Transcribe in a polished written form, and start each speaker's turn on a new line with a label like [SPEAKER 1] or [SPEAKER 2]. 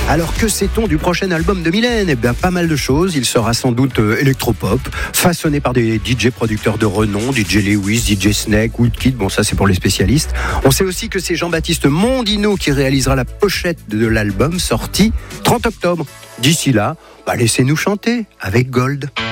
[SPEAKER 1] Alors que sait-on du prochain album de Mylène ? Eh bien, pas mal de choses. Il sera sans doute électropop, façonné par des DJ producteurs de renom, DJ Lewis, DJ Snake, Woodkid, bon ça c'est pour les spécialistes. On sait aussi que c'est Jean-Baptiste Mondino qui réalisera la pochette de l'album sorti 30 octobre. D'ici là, laissez-nous chanter avec Gold.